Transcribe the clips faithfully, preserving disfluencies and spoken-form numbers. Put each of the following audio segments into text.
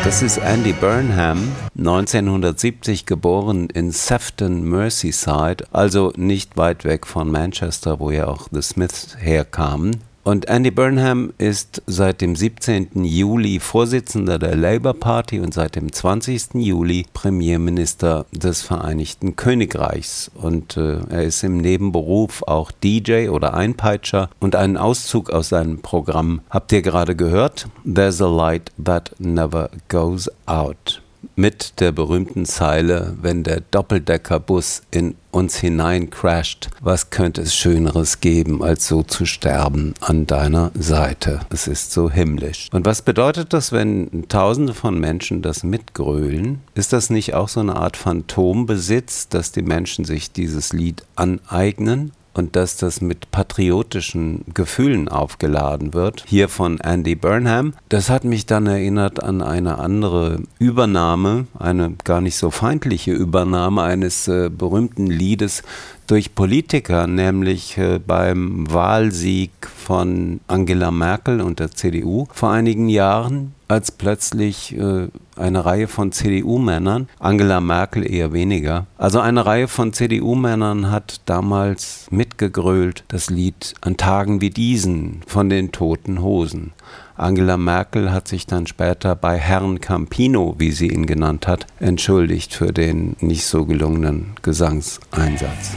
Das ist Andy Burnham, neunzehnhundertsiebzig geboren in Sefton, Merseyside, also nicht weit weg von Manchester, wo ja auch The Smiths herkamen. Und Andy Burnham ist seit dem siebzehnten Juli Vorsitzender der Labour Party und seit dem zwanzigsten Juli Premierminister des Vereinigten Königreichs. Und äh, er ist im Nebenberuf auch D J oder Einpeitscher. Und einen Auszug aus seinem Programm habt ihr gerade gehört. There's a light that never goes out. Mit der berühmten Zeile, wenn der Doppeldeckerbus in uns hinein crasht, was könnte es Schöneres geben, als so zu sterben an deiner Seite? Es ist so himmlisch. Und was bedeutet das, wenn Tausende von Menschen das mitgrölen? Ist das nicht auch so eine Art Phantombesitz, dass die Menschen sich dieses Lied aneignen? Und dass das mit patriotischen Gefühlen aufgeladen wird, hier von Andy Burnham. Das hat mich dann erinnert an eine andere Übernahme, eine gar nicht so feindliche Übernahme eines äh, berühmten Liedes durch Politiker, nämlich äh, beim Wahlsieg von Angela Merkel und der C D U vor einigen Jahren, als plötzlich äh, eine Reihe von C D U-Männern, Angela Merkel eher weniger, also eine Reihe von C D U-Männern hat damals mitgegrölt das Lied An Tagen wie diesen von den Toten Hosen. Angela Merkel hat sich dann später bei Herrn Campino, wie sie ihn genannt hat, entschuldigt für den nicht so gelungenen Gesangseinsatz.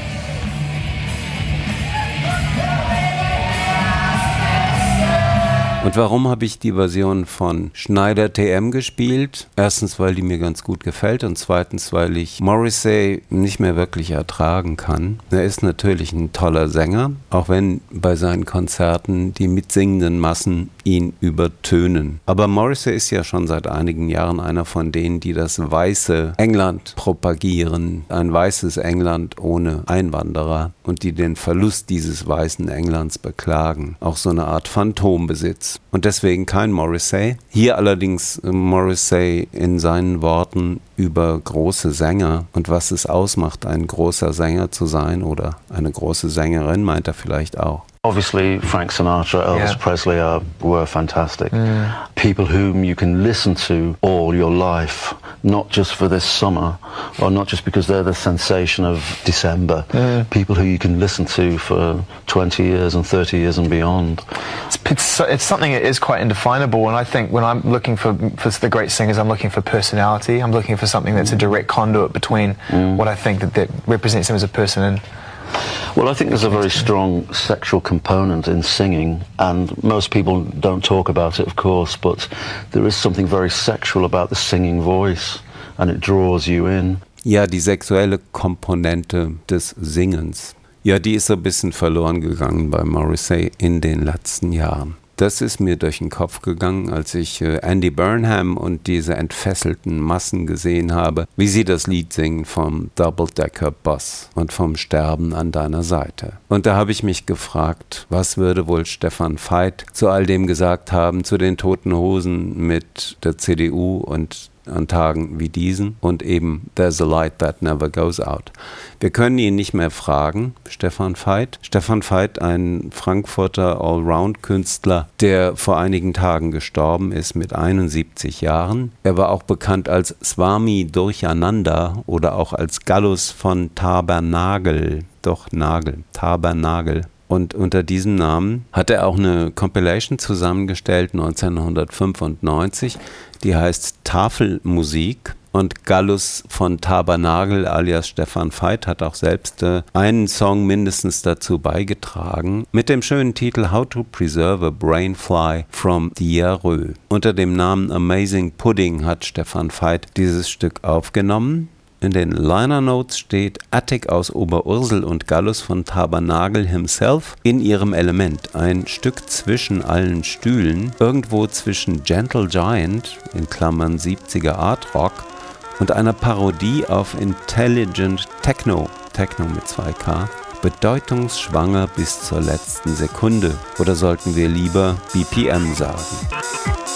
Und warum habe ich die Version von Schneider T M gespielt? Erstens, weil die mir ganz gut gefällt und zweitens, weil ich Morrissey nicht mehr wirklich ertragen kann. Er ist natürlich ein toller Sänger, auch wenn bei seinen Konzerten die mitsingenden Massen ihn übertönen. Aber Morrissey ist ja schon seit einigen Jahren einer von denen, die das weiße England propagieren. Ein weißes England ohne Einwanderer und die den Verlust dieses weißen Englands beklagen. Auch so eine Art Phantombesitz. Und deswegen kein Morrissey. Hier allerdings Morrissey in seinen Worten über große Sänger und was es ausmacht, ein großer Sänger zu sein oder eine große Sängerin, meint er vielleicht auch. Obviously, Frank Sinatra, Elvis Yeah. Presley are, were fantastic. Mm. People whom you can listen to all your life, not just for this summer, or not just because they're the sensation of December. Mm. People who you can listen to for twenty years and thirty years and beyond. It's, it's, it's something that is quite indefinable, and I think when I'm looking for, for the great singers, I'm looking for personality. I'm looking for something that's a direct conduit between Mm. what I think that, that represents them as a person and Well, I think there's a very strong sexual component in singing, and most people don't talk about it, of course, but there is something very sexual about the singing voice, and it draws you in. Ja, die sexuelle Komponente des Singens. Ja, die ist so ein bisschen verloren gegangen bei Morrissey in den letzten Jahren. Das ist mir durch den Kopf gegangen, als ich äh, Andy Burnham und diese entfesselten Massen gesehen habe, wie sie das Lied singen vom Double-Decker-Bus und vom Sterben an deiner Seite. Und da habe ich mich gefragt, was würde wohl Stefan Veit zu all dem gesagt haben, zu den Toten Hosen mit der C D U und an Tagen wie diesen und eben There's a light that never goes out. Wir können ihn nicht mehr fragen, Stefan Veit. Stefan Veit, ein Frankfurter Allround-Künstler, der vor einigen Tagen gestorben ist mit einundsiebzig Jahren. Er war auch bekannt als Swami Durcheinander oder auch als Gallus von Tabernagel. Doch Nagel, Tabernagel. Und unter diesem Namen hat er auch eine Compilation zusammengestellt neunzehnhundertfünfundneunzig, die heißt Tafelmusik. Und Gallus von Tabernagel alias Stefan Veit hat auch selbst äh, einen Song mindestens dazu beigetragen mit dem schönen Titel How to Preserve a Brainfly from Diarrhoe. Unter dem Namen Amazing Pudding hat Stefan Veit dieses Stück aufgenommen. In den Liner Notes steht Attic aus Oberursel und Gallus von Tabernagel himself in ihrem Element, ein Stück zwischen allen Stühlen, irgendwo zwischen Gentle Giant, in Klammern siebziger Art Rock, und einer Parodie auf Intelligent Techno, Techno mit zwei K, bedeutungsschwanger bis zur letzten Sekunde. Oder sollten wir lieber B P M sagen?